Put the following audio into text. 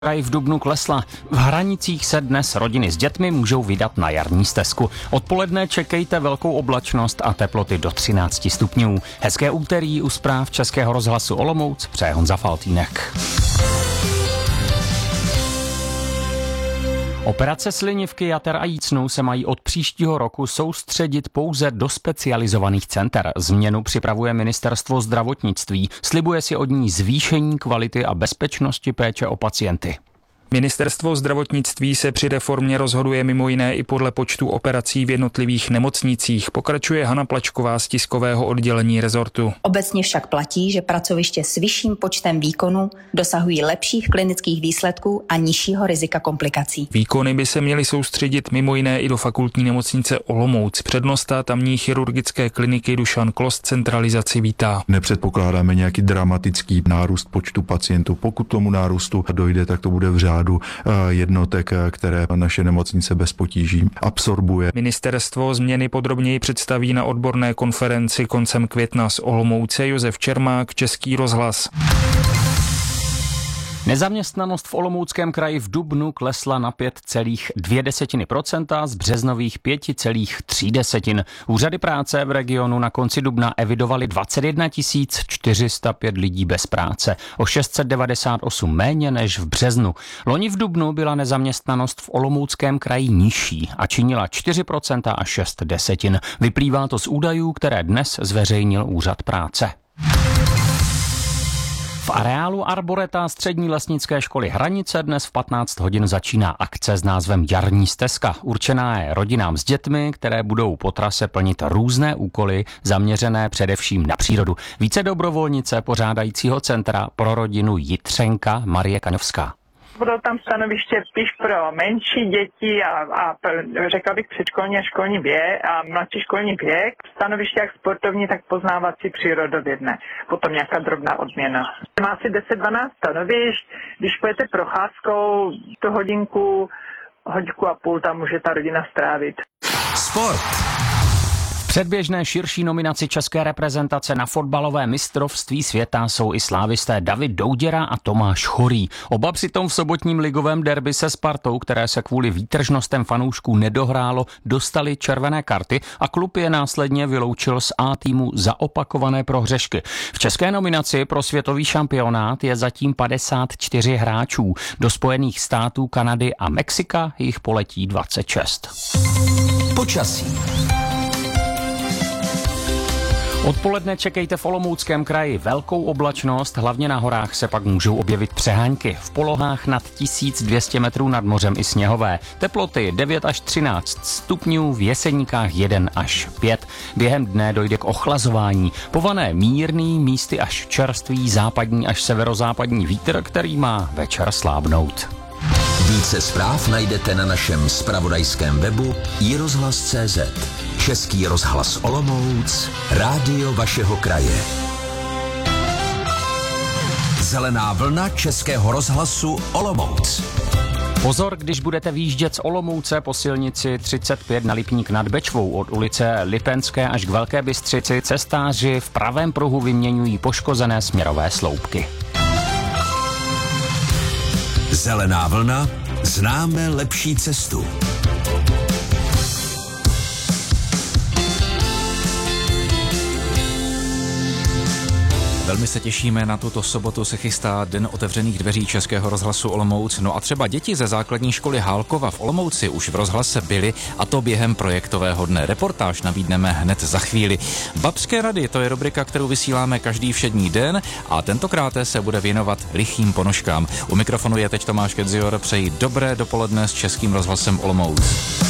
V dubnu klesla. V Hranicích se dnes rodiny s dětmi můžou vydat na jarní stezku. Odpoledne čekejte velkou oblačnost a teploty do 13 stupňů. Hezké úterý u zpráv Českého rozhlasu Olomouc přeje Honza Faltýnek. Operace slinivky, jater a jícnu se mají od příštího roku soustředit pouze do specializovaných center. Změnu připravuje ministerstvo zdravotnictví. Slibuje si od ní zvýšení kvality a bezpečnosti péče o pacienty. Ministerstvo zdravotnictví se při reformě rozhoduje mimo jiné i podle počtu operací v jednotlivých nemocnicích, pokračuje Hana Plačková z tiskového oddělení rezortu. Obecně však platí, že pracoviště s vyšším počtem výkonů dosahují lepších klinických výsledků a nižšího rizika komplikací. Výkony by se měly soustředit mimo jiné i do fakultní nemocnice Olomouc. Přednosta tamní chirurgické kliniky Dušan Klos centralizaci vítá. Nepředpokládáme nějaký dramatický nárůst počtu pacientů. Pokud tomu nárůstu dojde, tak to bude v řádu jednotek, které naše nemocnice bez potíží absorbuje. Ministerstvo změny podrobněji představí na odborné konferenci koncem května z Olomouce. Josef Čermák, Český rozhlas. Nezaměstnanost v Olomouckém kraji v dubnu klesla na 5,2% z březnových 5,3%. Úřady práce v regionu na konci dubna evidovaly 21 405 lidí bez práce, o 698 méně než v březnu. Loni v dubnu byla nezaměstnanost v Olomouckém kraji nižší a činila 4% a 0,6%. Vyplývá to z údajů, které dnes zveřejnil Úřad práce. V areálu Arboreta střední lesnické školy Hranice dnes v 15 hodin začíná akce s názvem Jarní stezka. Určená je rodinám s dětmi, které budou po trase plnit různé úkoly zaměřené především na přírodu. Více dobrovolnice pořádajícího centra pro rodinu Jitřenka Marie Kaňovská. Budou tam stanoviště spíš pro menší děti a řekla bych předškolní a školní věk a mladší školní věk. Stanoviště jak sportovní, tak poznávací přírodovědné. Potom nějaká drobná odměna. Má asi 10-12 stanovišť. Když pojete procházkou, tu hodinku a půl tam může ta rodina strávit. Sport. V předběžné širší nominaci české reprezentace na fotbalové mistrovství světa jsou i slávisté David Douděra a Tomáš Chorý. Oba přitom v sobotním ligovém derby se Spartou, které se kvůli výtržnostem fanoušků nedohrálo, dostali červené karty a klub je následně vyloučil z A týmu za opakované prohřešky. V české nominaci pro světový šampionát je zatím 54 hráčů. Do Spojených států, Kanady a Mexika jich poletí 26. Počasí. Odpoledne čekejte v Olomouckém kraji velkou oblačnost, hlavně na horách se pak můžou objevit přehánky. V polohách nad 1200 metrů nad mořem i sněhové. Teploty 9 až 13 stupňů, v Jeseníkách 1 až 5. Během dne dojde k ochlazování. Pované mírný, místy až čerstvý, západní až severozápadní vítr, který má večer slábnout. Více zpráv najdete na našem zpravodajském webu iRozhlas.cz. Český rozhlas Olomouc, rádio vašeho kraje. Zelená vlna Českého rozhlasu Olomouc. Pozor, když budete výjíždět z Olomouce po silnici 35 na Lipník nad Bečvou od ulice Lipenské až k Velké Bystřici, cestáři v pravém pruhu vyměňují poškozené směrové sloupky. Zelená vlna, známe lepší cestu. Velmi se těšíme, na tuto sobotu se chystá Den otevřených dveří Českého rozhlasu Olomouc. No a třeba děti ze základní školy Hálkova v Olomouci už v rozhlase byly, a to během projektového dne. Reportáž nabídneme hned za chvíli. Babské rady, to je rubrika, kterou vysíláme každý všední den a tentokrát se bude věnovat lichým ponožkám. U mikrofonu je teď Tomáš Kedzior, přeji dobré dopoledne s Českým rozhlasem Olomouc.